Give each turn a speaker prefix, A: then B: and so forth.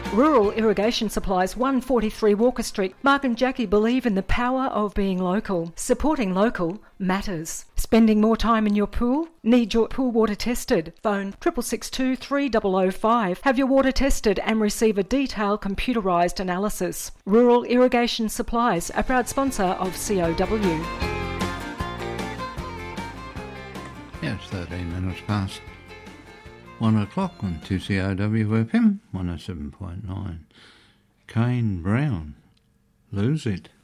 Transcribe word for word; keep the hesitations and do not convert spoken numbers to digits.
A: Rural Irrigation Supplies, one forty-three Walker Street. Mark and Jackie believe in the power of being local. Supporting local matters. Spending more time in your pool? Need your pool water tested? Phone six six two, three zero zero five. Have your water tested and receive a detailed computerised analysis. Rural Irrigation Supplies, a proud sponsor of C O W.
B: Yeah, it's thirteen minutes past one o'clock on two C O W F M one oh seven point nine. Kane Brown, Lose It.